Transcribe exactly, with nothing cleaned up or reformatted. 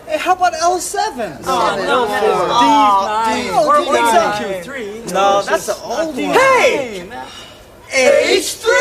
Hey, how about L seven? Oh, no, that is D nine. Oh, Or D we're nine. Q three. No, that's the old one. Hey! H three!